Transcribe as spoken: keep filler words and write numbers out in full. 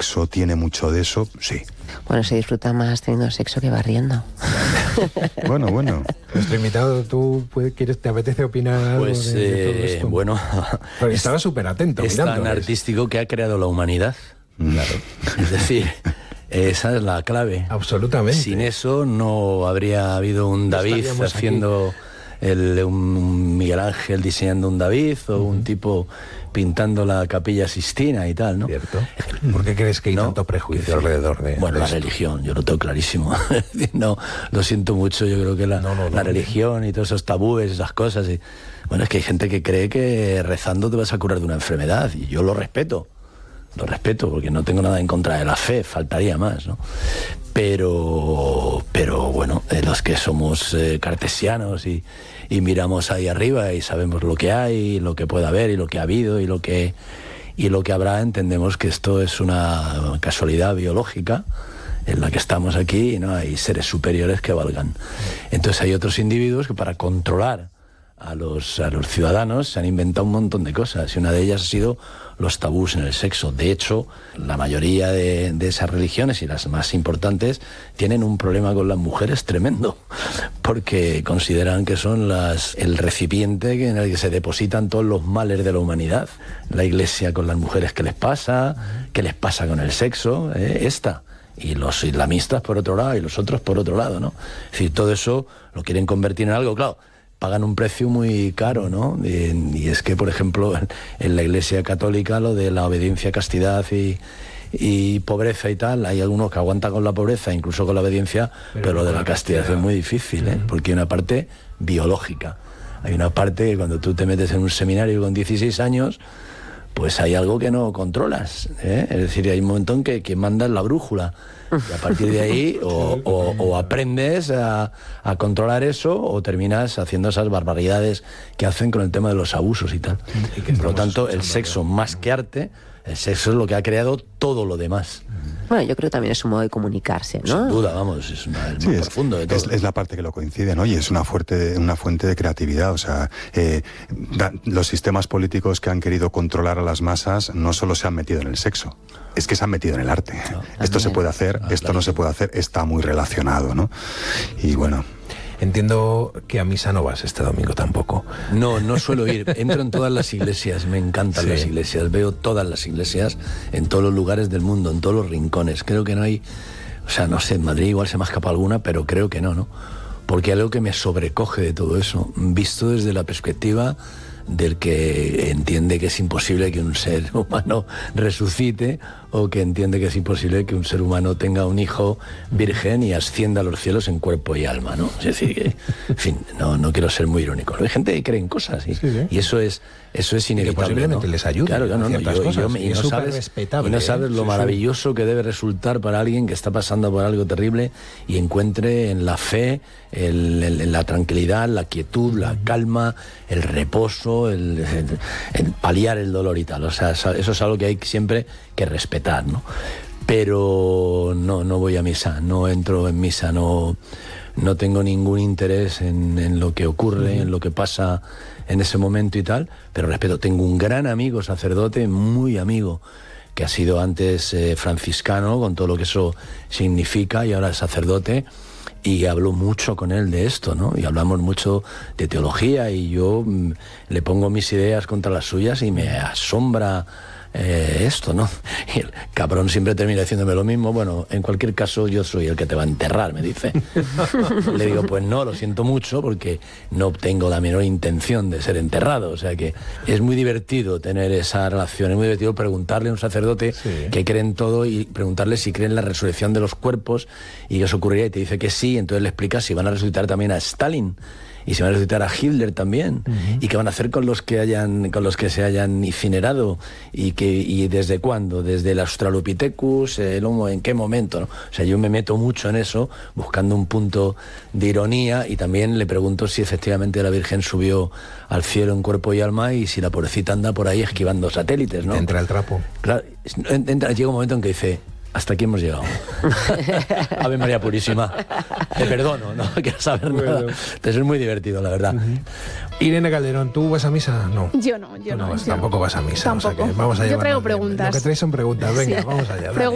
sexo tiene mucho de eso, sí. Bueno, se disfruta más teniendo sexo que barriendo. Bueno, bueno. Nuestro invitado, ¿tú puedes, quieres, te apetece opinar algo pues, de, de todo eh, esto? bueno, Porque estaba súper atento. Es tan artístico que ha creado la humanidad. Claro. Es decir, esa es la clave. Absolutamente. Sin eso no habría habido un No David haciendo el, un Miguel Ángel diseñando un David o uh-huh. un tipo pintando la Capilla Sistina y tal, ¿no? Cierto. ¿Por qué crees que hay no, tanto prejuicio sí. alrededor de Bueno, de la esto? religión, yo lo tengo clarísimo. No, lo siento mucho, yo creo que la, no, no, no, la religión y todos esos tabúes, esas cosas. Y, bueno, es que hay gente que cree que rezando te vas a curar de una enfermedad y yo lo respeto. Lo respeto porque no tengo nada en contra de la fe, faltaría más, ¿no? Pero, pero bueno, eh, los que somos eh, cartesianos y, y miramos ahí arriba y sabemos lo que hay, lo que puede haber y lo que ha habido y lo que, y lo que habrá, entendemos que esto es una casualidad biológica en la que estamos aquí y no hay seres superiores que valgan. Entonces hay otros individuos que para controlar a los, a los ciudadanos se han inventado un montón de cosas y una de ellas ha sido los tabús en el sexo. De hecho, la mayoría de, de esas religiones y las más importantes tienen un problema con las mujeres tremendo porque consideran que son las, el recipiente en el que se depositan todos los males de la humanidad. La Iglesia con las mujeres, ¿qué les pasa? ¿Qué les pasa con el sexo? ¿Eh? Esta. Y los islamistas por otro lado y los otros por otro lado, ¿no? Es decir, todo eso lo quieren convertir en algo, claro, pagan un precio muy caro, ¿no? Y, y es que, por ejemplo, en la Iglesia Católica lo de la obediencia, castidad y, y pobreza y tal, hay algunos que aguantan con la pobreza, incluso con la obediencia, pero, pero lo de la castidad, castidad es muy difícil, ¿eh? Porque hay una parte biológica. Hay una parte que cuando tú te metes en un seminario con dieciséis años, pues hay algo que no controlas, ¿eh? Es decir, hay un momento en que, que mandas la brújula. Y a partir de ahí o, o, o aprendes a, a controlar eso o terminas haciendo esas barbaridades que hacen con el tema de los abusos y tal. Y por lo tanto, el sexo más que arte, el sexo es lo que ha creado todo lo demás. Bueno, yo creo que también es un modo de comunicarse, ¿no? Sin duda, vamos, es una, el sí, más es, profundo de todo. Es, es la parte que lo coincide, ¿no? Y es una fuerte, una fuente de creatividad. O sea, eh, da, los sistemas políticos que han querido controlar a las masas no solo se han metido en el sexo, es que se han metido en el arte. No, esto se puede hacer, ah, esto claro. no se puede hacer, está muy relacionado, ¿no? Y bueno... Entiendo que a misa no vas este domingo tampoco. No, no suelo ir. Entro en todas las iglesias, me encantan sí. las iglesias. Veo todas las iglesias en todos los lugares del mundo, en todos los rincones. Creo que no hay... O sea, no sé, en Madrid igual se me ha escapado alguna, pero creo que no, ¿no? Porque algo que me sobrecoge de todo eso, visto desde la perspectiva del que entiende que es imposible que un ser humano resucite o que entiende que es imposible que un ser humano tenga un hijo virgen y ascienda a los cielos en cuerpo y alma, ¿no? Es decir, que, en fin, no, no quiero ser muy irónico. Hay gente que cree en cosas y, sí, sí. y eso es eso es inevitable. Y que posiblemente ¿no? les ayude. Claro, claro, no, no, yo, yo me, y, no sabes, y no sabes lo sí, maravilloso sí. que debe resultar para alguien que está pasando por algo terrible y encuentre en la fe, el, el, la tranquilidad, la quietud, la calma, el reposo, el, el, el paliar el dolor y tal. O sea, eso es algo que hay siempre que respetar, ¿no? Pero no, no voy a misa, no entro en misa, no, no tengo ningún interés en, en lo que ocurre, uh-huh. en lo que pasa en ese momento y tal, pero respeto. Tengo un gran amigo sacerdote, muy amigo, que ha sido antes eh, franciscano, con todo lo que eso significa, y ahora es sacerdote, y hablo mucho con él de esto, ¿no? Y hablamos mucho de teología, y yo mm, le pongo mis ideas contra las suyas y me asombra eh, esto, ¿no? Y el cabrón siempre termina diciéndome lo mismo. Bueno, en cualquier caso yo soy el que te va a enterrar, me dice. Le digo, pues no, lo siento mucho porque no tengo la menor intención de ser enterrado. O sea que es muy divertido tener esa relación, es muy divertido preguntarle a un sacerdote sí. que cree en todo y preguntarle si cree en la resurrección de los cuerpos y que eso ocurriría y te dice que sí, entonces le explicas si van a resucitar también a Stalin y si van a resucitar a Hitler también, uh-huh. y qué van a hacer con los que hayan, con los que se hayan incinerado y que y desde cuándo, desde el Australopithecus, el Homo, en qué momento, ¿no? O sea, yo me meto mucho en eso, buscando un punto de ironía, y también le pregunto si efectivamente la Virgen subió al cielo en cuerpo y alma y si la pobrecita anda por ahí esquivando satélites, ¿no? Te entra el trapo. Claro, entra, llega un momento en que dice: hasta aquí hemos llegado. Ave María Purísima. Te perdono, no quiero saber bueno. nada. Entonces es muy divertido, la verdad. Uh-huh. Irene Calderón, ¿tú vas a misa? No. Yo no, yo no. no vas, yo tampoco no. vas a misa. Tampoco. O sea que vamos a yo traigo llevarnos, preguntas. Lo que traes son preguntas. Venga, sí. vamos allá. Dale.